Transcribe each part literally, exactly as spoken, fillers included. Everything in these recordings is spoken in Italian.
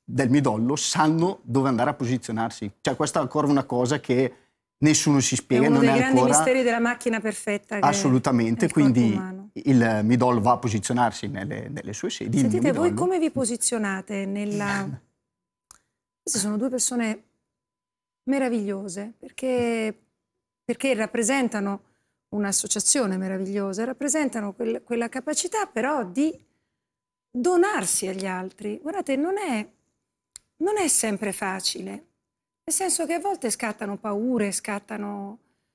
del midollo sanno dove andare a posizionarsi. Cioè questa è ancora una cosa che nessuno si spiega. È uno non dei è grandi ancora... misteri della macchina perfetta. Che Assolutamente, è quindi il midollo va a posizionarsi nelle, nelle sue sedi. Sentite, voi come vi posizionate nella... Queste sono due persone meravigliose, perché, perché rappresentano un'associazione meravigliosa, rappresentano quel, quella capacità però di donarsi agli altri. Guardate, non è, non è sempre facile, nel senso che a volte scattano paure, scattano...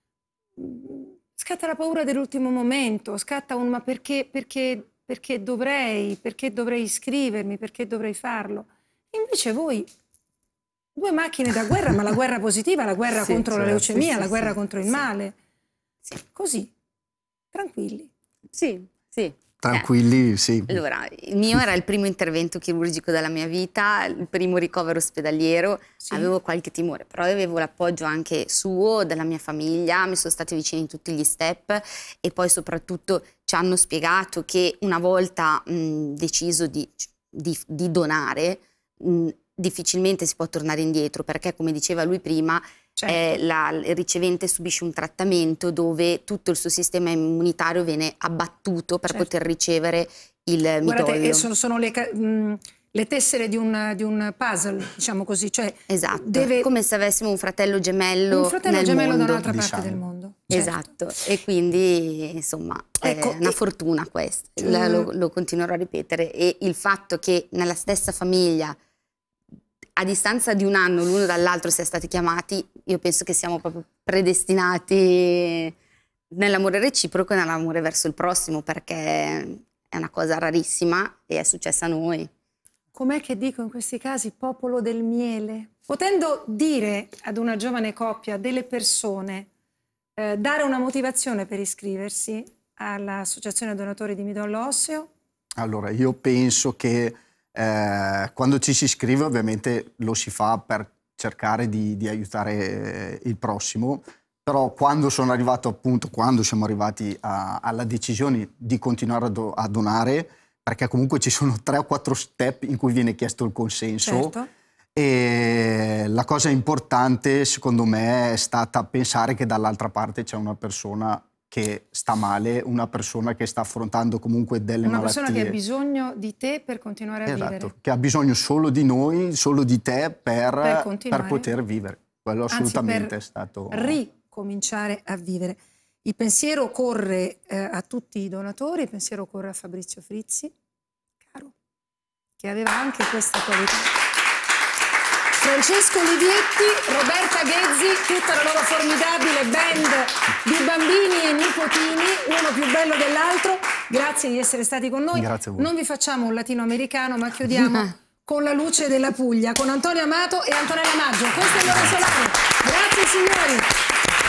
scatta la paura dell'ultimo momento, scatta un ma perché, perché, perché dovrei, perché dovrei iscrivermi, perché dovrei farlo. Invece voi, due macchine da guerra, ma la guerra positiva, la guerra sì, contro certo, la leucemia, sì, la guerra sì, contro il sì. male. Sì. Così, tranquilli. Sì, sì. Tranquilli, eh. sì. Allora, il mio era il primo intervento chirurgico della mia vita, il primo ricovero ospedaliero, sì. avevo qualche timore, però avevo l'appoggio anche suo, della mia famiglia, mi sono stati vicini in tutti gli step e poi soprattutto ci hanno spiegato che una volta mh, deciso di, di, di donare, mh, difficilmente si può tornare indietro, perché come diceva lui prima, certo. eh, la, il ricevente subisce un trattamento dove tutto il suo sistema immunitario viene abbattuto per certo. poter ricevere il midollo. Guardate, sono, sono le, mh, le tessere di un, di un puzzle, diciamo così. Cioè esatto, deve... come se avessimo un fratello gemello un fratello nel gemello mondo, da un'altra diciamo. parte del mondo. Esatto, certo. E quindi insomma ecco, è una e... fortuna questa, mm. lo, lo continuerò a ripetere, e il fatto che nella stessa famiglia a distanza di un anno l'uno dall'altro sia stati chiamati, io penso che siamo proprio predestinati nell'amore reciproco e nell'amore verso il prossimo, perché è una cosa rarissima e è successa a noi. Com'è che dico in questi casi popolo del miele? Potendo dire ad una giovane coppia, delle persone, eh, dare una motivazione per iscriversi all'Associazione Donatori di Midollo Osseo? Allora, io penso che Eh, quando ci si iscrive ovviamente lo si fa per cercare di, di aiutare il prossimo, però quando sono arrivato appunto, quando siamo arrivati a, alla decisione di continuare a, do, a donare, perché comunque ci sono tre o quattro step in cui viene chiesto il consenso, certo. E la cosa importante secondo me è stata pensare che dall'altra parte c'è una persona che sta male, una persona che sta affrontando comunque delle una malattie. Una persona che ha bisogno di te per continuare a esatto, vivere. Che ha bisogno solo di noi, solo di te per, per, per poter vivere. Quello assolutamente Anzi, per è stato... ricominciare a vivere. Il pensiero corre eh, a tutti i donatori, il pensiero corre a Fabrizio Frizzi, caro, che aveva anche questa qualità. Francesco Livietti, Roberta Ghezzi, tutta la loro formidabile band di bambini e nipotini, uno più bello dell'altro. Grazie di essere stati con noi. Grazie a voi. Non vi facciamo un latinoamericano, ma chiudiamo con la luce della Puglia, con Antonio Amato e Antonella Maggio. Questo è l'Ora Solare. Grazie signori.